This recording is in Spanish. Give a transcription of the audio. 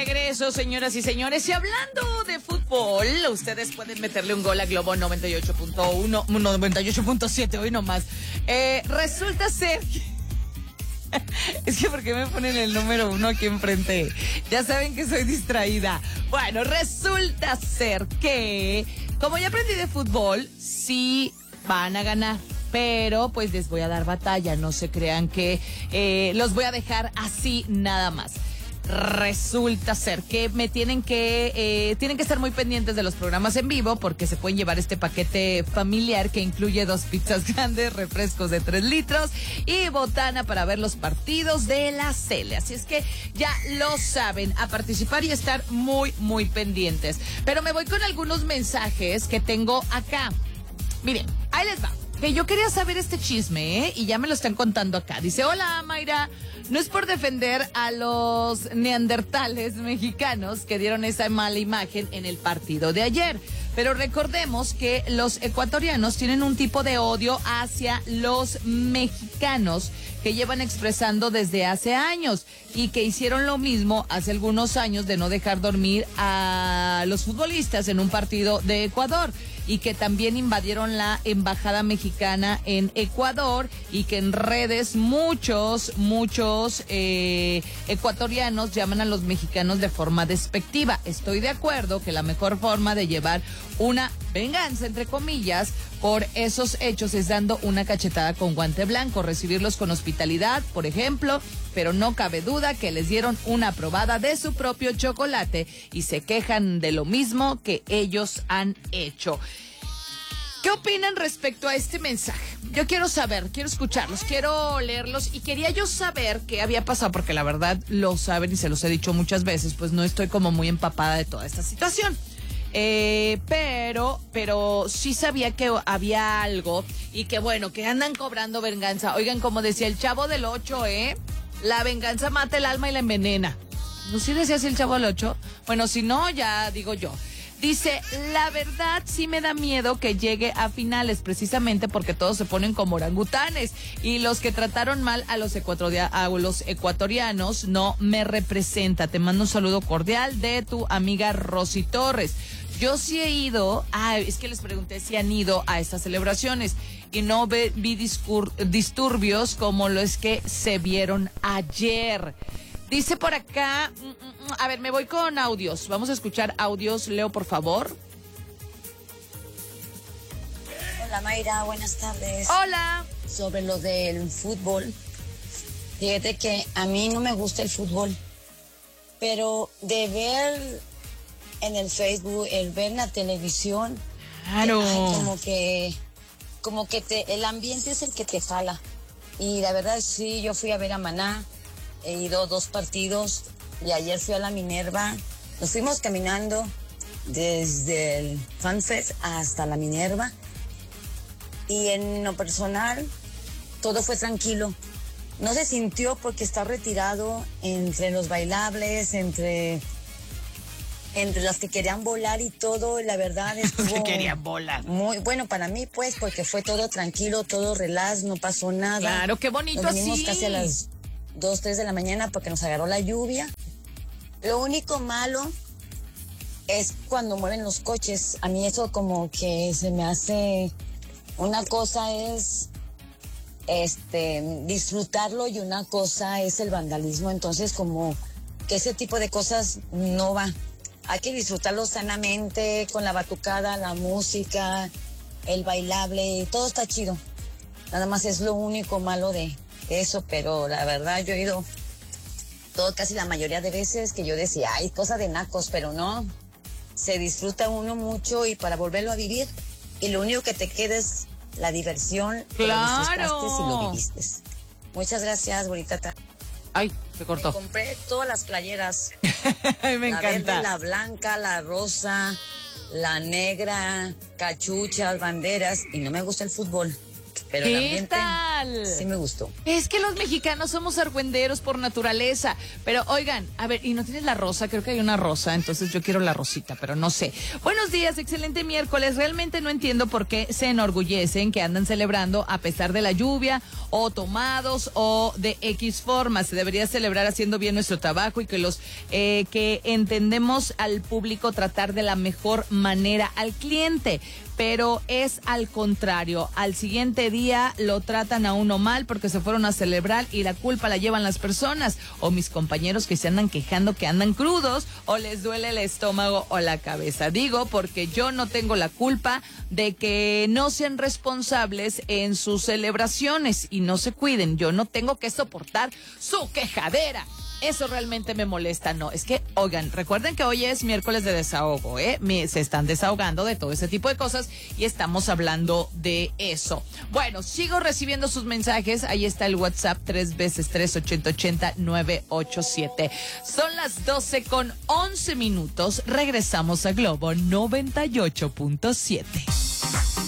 regreso, señoras y señores. Y hablando de fútbol, ustedes pueden meterle un gol a Globo 98.1, 98.7, hoy nomás. Resulta ser... Es que ¿por qué me ponen el número 1 aquí enfrente? Ya saben que soy distraída. Bueno, resulta ser que, como ya aprendí de fútbol, sí van a ganar. Pero pues les voy a dar batalla, no se crean que los voy a dejar así nada más. Resulta ser que me tienen que estar muy pendientes de los programas en vivo porque se pueden llevar este paquete familiar que incluye 2 pizzas grandes, refrescos de 3 litros y botana para ver los partidos de la Cele. Así es que ya lo saben, a participar y estar muy, muy pendientes. Pero me voy con algunos mensajes que tengo acá. Miren, ahí les va. Que yo quería saber este chisme, y ya me lo están contando acá. Dice, hola Mayra, no es por defender a los neandertales mexicanos que dieron esa mala imagen en el partido de ayer, pero recordemos que los ecuatorianos tienen un tipo de odio hacia los mexicanos que llevan expresando desde hace años y que hicieron lo mismo hace algunos años de no dejar dormir a los futbolistas en un partido de Ecuador, y que también invadieron la embajada mexicana en Ecuador, y que en redes muchos ecuatorianos llaman a los mexicanos de forma despectiva. Estoy de acuerdo que la mejor forma de llevar una venganza, entre comillas, por esos hechos es dando una cachetada con guante blanco, recibirlos con hospitalidad, por ejemplo, pero no cabe duda que les dieron una probada de su propio chocolate y se quejan de lo mismo que ellos han hecho. ¿Qué opinan respecto a este mensaje? Yo quiero saber, quiero escucharlos, quiero leerlos, y quería yo saber qué había pasado, porque la verdad lo saben y se los he dicho muchas veces, pues no estoy como muy empapada de toda esta situación. Pero sí sabía que había algo y que bueno, que andan cobrando venganza. Oigan, como decía el Chavo del 8, la venganza mata el alma y la envenena. ¿No sí decía así el Chavo del 8? Bueno, si no, ya digo yo. Dice, la verdad sí me da miedo que llegue a finales, precisamente porque todos se ponen como orangutanes, y los que trataron mal a los ecuatorianos no me representa. Te mando un saludo cordial de tu amiga Rosy Torres. Yo sí he ido, es que les pregunté si han ido a estas celebraciones y no vi disturbios como los que se vieron ayer. Dice por acá, a ver, me voy con audios. Vamos a escuchar audios. Leo, por favor. Hola Mayra, buenas tardes. Hola. Sobre lo del fútbol, fíjate que a mí no me gusta el fútbol, pero de ver en el Facebook, el ver en la televisión, claro, como que el ambiente es el que te jala. Y la verdad sí, yo fui a ver a Maná. He ido 2 partidos y ayer fui a la Minerva. Nos fuimos caminando desde el FanFest hasta la Minerva. Y en lo personal, todo fue tranquilo. No se sintió porque está retirado entre los bailables, entre las que querían volar y todo. La verdad estuvo... que querían volar. Muy bueno para mí, pues, porque fue todo tranquilo, todo relax, no pasó nada. Claro, qué bonito así. Nos venimos casi a las 2, 3 de la mañana porque nos agarró la lluvia. Lo único malo es cuando mueven los coches. A mí eso como que se me hace... Una cosa es disfrutarlo y una cosa es el vandalismo. Entonces como que ese tipo de cosas no va. Hay que disfrutarlo sanamente, con la batucada, la música, el bailable, todo está chido. Nada más es lo único malo de eso, pero la verdad yo he ido casi la mayoría de veces que yo decía, ay, cosa de nacos, pero no, se disfruta uno mucho y para volverlo a vivir, y lo único que te queda es la diversión. Claro. Lo disfrutaste y lo viviste. Muchas gracias, bonita tarde. Ay, se cortó. Me compré todas las playeras. Me la encanta. Verde, la blanca, la rosa, la negra, cachuchas, banderas, y no me gusta el fútbol. Pero el ¿Qué ambiente tal? sí me gustó. Es que los mexicanos somos argüenderos por naturaleza. Pero oigan, a ver, ¿y no tienes la rosa? Creo que hay una rosa, entonces yo quiero la rosita, pero no sé. Buenos días, excelente miércoles. Realmente no entiendo por qué se enorgullecen que andan celebrando a pesar de la lluvia, o tomados, o de X forma. Se debería celebrar haciendo bien nuestro trabajo y que que entendemos al público tratar de la mejor manera al cliente. Pero es al contrario, al siguiente día lo tratan a uno mal porque se fueron a celebrar y la culpa la llevan las personas o mis compañeros que se andan quejando que andan crudos o les duele el estómago o la cabeza. Digo porque yo no tengo la culpa de que no sean responsables en sus celebraciones y no se cuiden. Yo no tengo que soportar su quejadera. Eso realmente me molesta, no. Es que, oigan, recuerden que hoy es miércoles de desahogo, ¿eh? Se están desahogando de todo ese tipo de cosas y estamos hablando de eso. Bueno, sigo recibiendo sus mensajes. Ahí está el WhatsApp 3 veces 3 80 987. Son las 12:11. Regresamos a Globo 98.7.